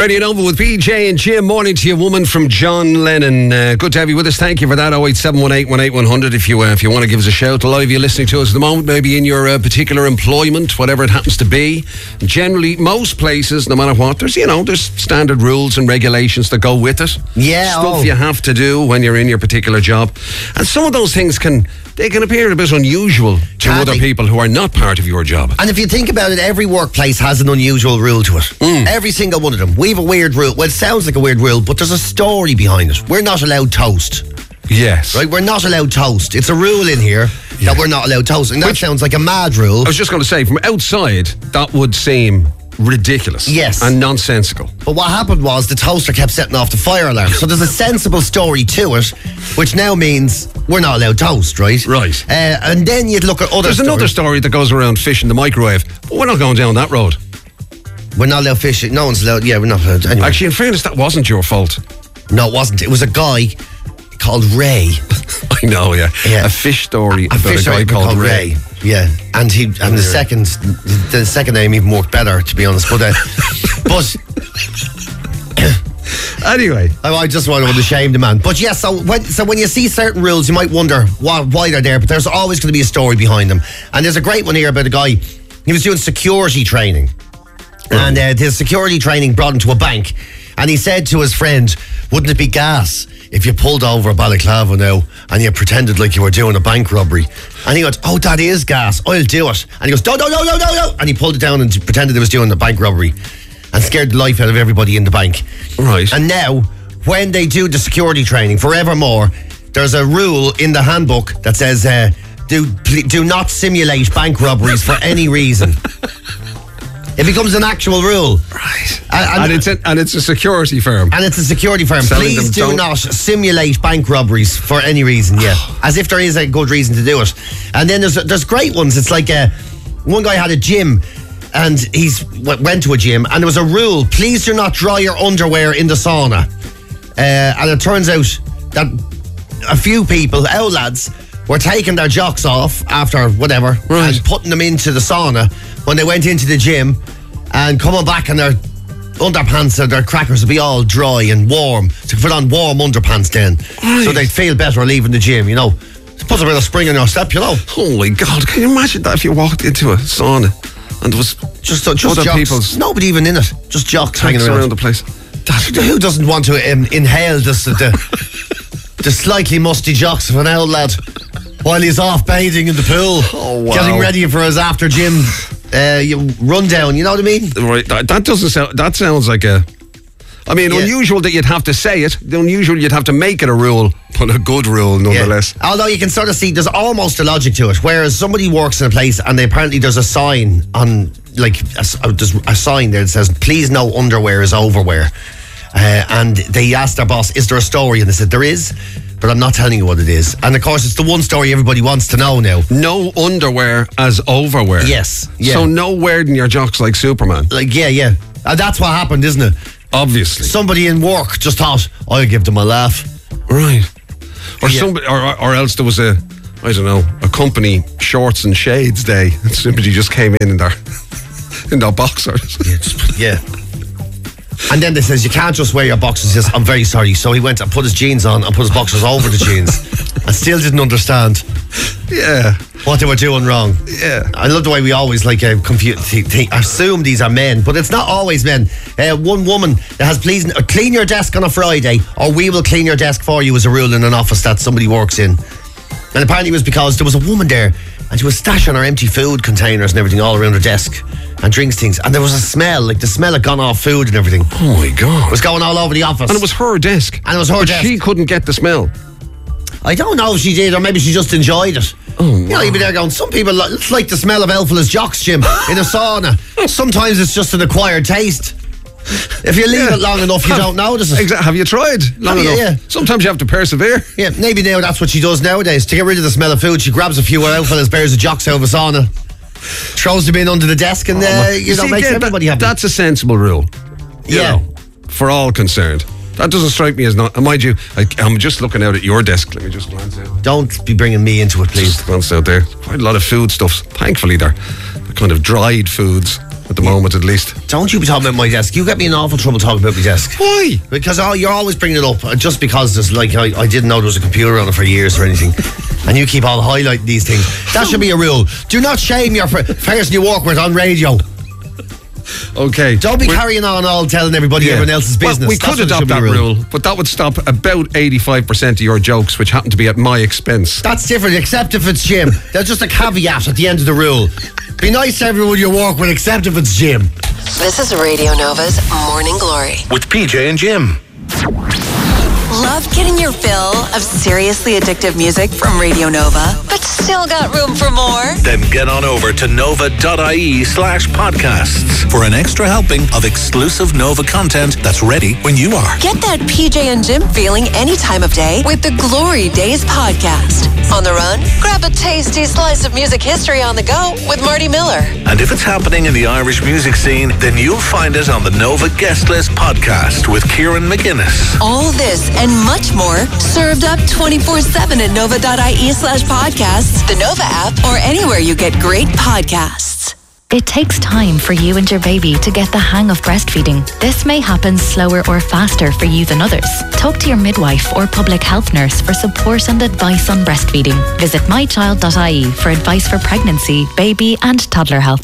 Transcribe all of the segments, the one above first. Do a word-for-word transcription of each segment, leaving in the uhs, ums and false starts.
Radio Nova with P J and Jim. Morning to you, woman from John Lennon. Uh, good to have you with us. Thank you for that. oh eight seven one eight, one eight one hundred if you uh, if you want to give us a shout. A lot of you listening to us at the moment, maybe in your uh, particular employment, whatever it happens to be. Generally, most places, no matter what, there's, you know, there's standard rules and regulations that go with it. Yeah. Stuff oh. you have to do when you're in your particular job. And some of those things can, they can appear a bit unusual to Can other they? people who are not part of your job. And if you think about it, every workplace has an unusual rule to it. Mm. Every single one of them. We have a weird rule. Well, it sounds like a weird rule, but there's a story behind it. We're not allowed toast. Yes. Right? We're not allowed toast. It's a rule in here Yeah. that we're not allowed toast. And that Which- sounds like a mad rule. I was just going to say, from outside, that would seem ridiculous. Yes. And nonsensical. But what happened was the toaster kept setting off the fire alarm. So there's a sensible story to it, which now means we're not allowed toast, right? Right. Uh, and then you'd look at other There's another story that goes around fish in the microwave, but we're not going down that road. We're not allowed fishing. No one's allowed. Yeah, we're not allowed. Anyway. Actually, in fairness, that wasn't your fault. No, it wasn't. It was a guy called Ray. I know, yeah. Yeah. A fish story A about fish a guy story called Ray. Yeah, and he and the second the second name even worked better, to be honest. But uh, but Anyway. I, I just want to shame the man. But yeah, so when so when you see certain rules, you might wonder why, why they're there. But there's always going to be a story behind them. And there's a great one here about a guy. He was doing security training, and uh, his security training brought him to a bank. And he said to his friend, "Wouldn't it be gas if you pulled over a balaclava now and you pretended like you were doing a bank robbery?" And he goes, "Oh, that is gas. I'll do it." And he goes, "No, no, no, no, no, no." And he pulled it down and pretended he was doing a bank robbery and scared the life out of everybody in the bank. Right. And now, when they do the security training, forevermore, there's a rule in the handbook that says, uh, do, pl- do not simulate bank robberies for any reason. It becomes an actual rule. Right. And, and, And it's a, and it's a security firm. and it's a security firm. Telling Please them do don't- not simulate bank robberies for any reason, yeah. As if there is a good reason to do it. And then there's there's great ones. It's like uh, one guy had a gym and he's w- went to a gym and there was a rule, please do not dry your underwear in the sauna. Uh, and it turns out that a few people, our lads, were taking their jocks off after whatever Right. and putting them into the sauna when they went into the gym and coming back and their underpants and their crackers would be all dry and warm. So put on warm underpants then. Right. So they'd feel better leaving the gym, you know. Put a bit of spring in your step, you know. Holy God, can you imagine that if you walked into a sauna and there was Just, uh, just other jocks. people's Nobody even in it. Just jocks hanging tanks around. around the place? That, Who doesn't want to um, inhale this, the, the slightly musty jocks of an old lad while he's off bathing in the pool, Oh, wow. getting ready for his after gym uh, you- rundown, you know what I mean? right, that, that doesn't sound, that sounds like a, I mean, Yeah. unusual that you'd have to say it, unusual you'd have to make it a rule, but a good rule nonetheless. Yeah. Although you can sort of see there's almost a logic to it. Whereas somebody works in a place and they apparently there's a sign on, like, a, s- uh, there's a sign there that says, please no underwear is overwear. Uh, and they asked their boss, is there a story? And they said, there is, but I'm not telling you what it is. And of course, it's the one story everybody wants to know now. No underwear as overwear. Yes, yeah. So no wearing your jocks like Superman. Like, yeah, yeah. And that's what happened, isn't it? Obviously. Somebody in work just thought, I'll give them a laugh. Right. Or Yeah. somebody, or, or else there was a, I don't know, a company shorts and shades day, and somebody just came in in their in their boxers. Yeah, just, yeah. And then they says, you can't just wear your boxers. He says, I'm very sorry. So he went and put his jeans on and put his boxers over the jeans and still didn't understand Yeah. what they were doing wrong. Yeah. I love the way we always like uh, confuse, th- th- assume these are men, but it's not always men. Uh, one woman that has please uh, clean your desk on a Friday, or we will clean your desk for you, is a rule in an office that somebody works in. And apparently it was because there was a woman there and she was stashing her empty food containers and everything all around her desk and drinks things. And there was a smell, like the smell had gone off food and everything. Oh my God. It was going all over the office. And it was her desk. And it was her but desk. she couldn't get the smell. I don't know if she did, or maybe she just enjoyed it. Oh, You know, you'd be there going, some people, li- it's like the smell of Elfala's Jocks, Jim, in a sauna. Sometimes it's just an acquired taste. If you leave Yeah. it long enough, you don't notice it. Exactly. Have you tried long Have you? enough? Yeah. Sometimes you have to persevere. Yeah, maybe now that's what she does nowadays. To get rid of the smell of food, she grabs a few Elfala's bears of Jocks out of a sauna, throws them in under the desk, and, uh, you know, See, makes again, everybody that, happy. That's a sensible rule. you Yeah. know, for all concerned. That doesn't strike me as not. And mind you, I, I'm just looking out at your desk. Let me just glance out. Don't be bringing me into it, please. Just glance out there. Quite a lot of food stuffs. Thankfully, they're, they're kind of dried foods. at the moment at least. Don't you be talking about my desk. You get me in awful trouble talking about my desk. Why? Because oh, you're always bringing it up uh, just because there's like I, I didn't know there was a computer on it for years or anything. And you keep on highlighting these things. That should be a rule. Do not shame your fr- person you work with on radio. Okay. Don't be We're, carrying on all telling everybody yeah. everyone else's business. Well, we That's could adopt that rule. rule, but that would stop about eighty-five percent of your jokes, which happen to be at my expense. That's different, except if it's Jim. That's just a caveat at the end of the rule. Be nice to everyone you work with, except if it's Jim. This is Radio Nova's Morning Glory. With P J and Jim. Love getting your fill of seriously addictive music from Radio Nova, but still got room for more? Then get on over to nova.ie slash podcasts for an extra helping of exclusive Nova content that's ready when you are. Get that P J and Jim feeling any time of day with the Glory Days podcast. On the run, grab a tasty slice of music history on the go with Marty Miller. And if it's happening in the Irish music scene, then you'll find it on the Nova Guest List podcast with Kieran McGuinness. All this and much more served up twenty-four seven at nova.ie slash podcasts, the Nova app, or anywhere you get great podcasts. It takes time for you and your baby to get the hang of breastfeeding. This may happen slower or faster for you than others. Talk to your midwife or public health nurse for support and advice on breastfeeding. Visit my child dot I E for advice for pregnancy, baby and toddler health.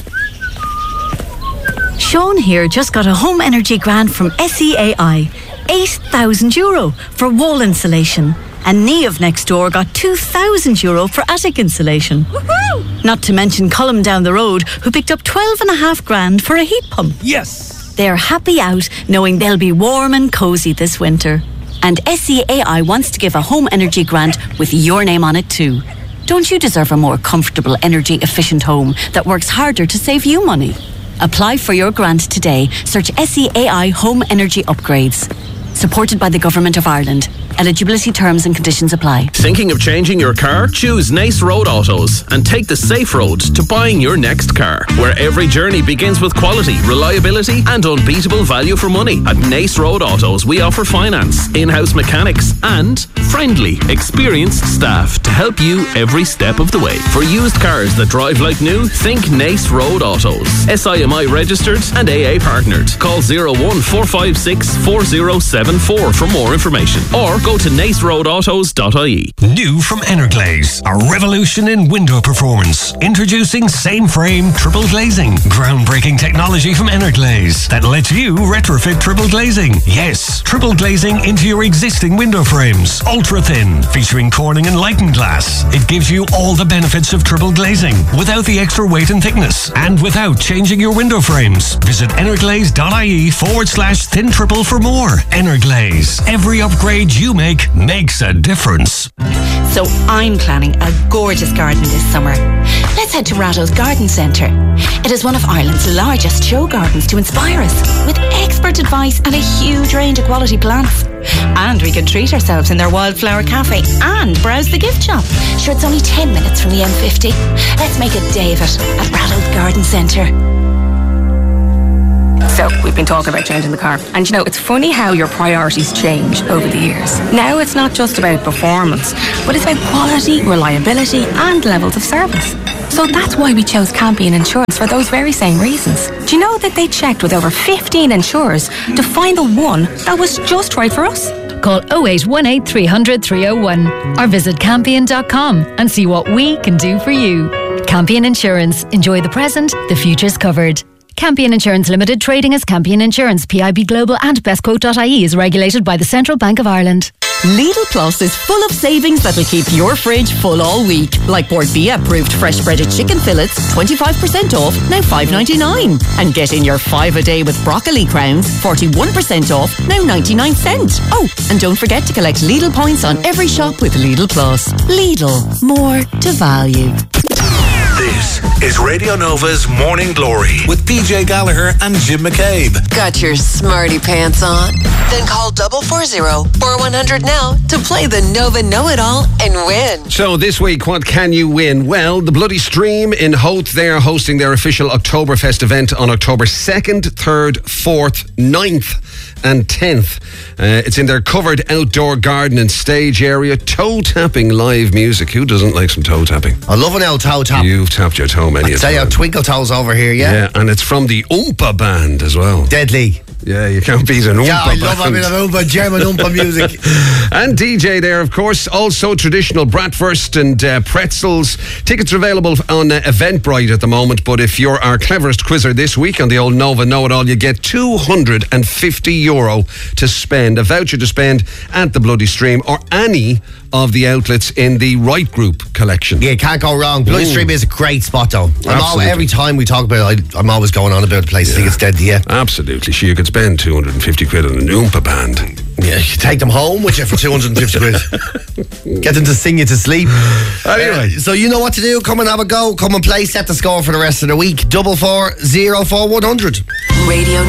Sean here just got a home energy grant from S E A I. eight thousand euro for wall insulation. And Niamh next door got two thousand euro for attic insulation. Woohoo! Not to mention Colum down the road, who picked up twelve and a half grand for a heat pump. Yes! They're happy out knowing they'll be warm and cosy this winter. And S E A I wants to give a home energy grant with your name on it too. Don't you deserve a more comfortable, energy efficient home that works harder to save you money? Apply for your grant today. Search S E A I Home Energy Upgrades. Supported by the Government of Ireland. Eligibility terms and conditions apply. Thinking of changing your car? Choose Nace Road Autos and take the safe road to buying your next car, where every journey begins with quality, reliability and unbeatable value for money. At Nace Road Autos, we offer finance, in-house mechanics and friendly, experienced staff to help you every step of the way. For used cars that drive like new, think Nace Road Autos. S I M I registered and A A partnered. Call zero one four five six four zero seven four for more information, or go to nace road autos dot I E. New from Energlaze, a revolution in window performance. Introducing same frame triple glazing. Groundbreaking technology from Energlaze that lets you retrofit triple glazing. Yes, triple glazing into your existing window frames. Ultra thin, featuring Corning and Lighten glass. It gives you all the benefits of triple glazing without the extra weight and thickness, and without changing your window frames. Visit energlaze.ie forward slash thin triple for more. Energlaze. Every upgrade you make makes a difference. So I'm planning a gorgeous garden this summer. Let's head to Ratto's Garden Centre. It is one of Ireland's largest show gardens to inspire us, with expert advice and a huge range of quality plants. And we can treat ourselves in their wildflower cafe and browse the gift shop. Sure, it's only ten minutes from the M fifty. Let's make a day of it at Ratto's Garden Centre. So, we've been talking about changing the car. And you know, it's funny how your priorities change over the years. Now it's not just about performance, but it's about quality, reliability and levels of service. So that's why we chose Campion Insurance for those very same reasons. Do you know that they checked with over fifteen insurers to find the one that was just right for us? Call oh eight one eight, three hundred, three oh one or visit campion dot com and see what we can do for you. Campion Insurance. Enjoy the present, the future's covered. Campion Insurance Limited, trading as Campion Insurance, P I B Global and bestquote dot I E is regulated by the Central Bank of Ireland. Lidl Plus is full of savings that'll keep your fridge full all week. Like Portbia approved fresh breaded chicken fillets, twenty-five percent off, now five ninety-nine. And get in your five a day with broccoli crowns, forty-one percent off, now ninety-nine cents. Oh, and don't forget to collect Lidl points on every shop with Lidl Plus. Lidl, more to value. This is Radio Nova's Morning Glory with P J Gallagher and Jim McCabe. Got your smarty pants on? Then call double four zero four one hundred now to play the Nova Know-It-All and win. So this week, what can you win? Well, the Bloody Stream in Howth, they are hosting their official Oktoberfest event on October second, third, fourth, ninth and tenth. Uh, it's in their covered outdoor garden and stage area. Toe tapping live music. Who doesn't like some toe tapping? I love an old toe tap. You've tapped your toe many. I tell you, Twinkle Toes over here, yeah. Yeah, and it's from the Oompa Band as well. Deadly. Yeah, you can't beat an Oompa Yeah, I love band. a bit of Oompa, German Oompa music. And D J there, of course. Also traditional bratwurst and uh, pretzels. Tickets are available on uh, Eventbrite at the moment, but if you're our cleverest quizzer this week on the old Nova Know-It-All, you get two hundred fifty euro to spend, a voucher to spend at the Bloody Stream or any of the outlets in the Right Group collection. Yeah, can't go wrong. Bloody Ooh. Stream is a great spot, though. I'm all, Absolutely. every time we talk about it, I, I'm always going on about the place. Yeah. I think it's dead, yeah. Absolutely. So you could spend two hundred fifty quid on an Oompa Band. Yeah, you take them home with you for two hundred fifty quid. Get them to sing you to sleep. Anyway. Uh, so you know what to do. Come and have a go. Come and play. Set the score for the rest of the week. Double four zero four one hundred. Radio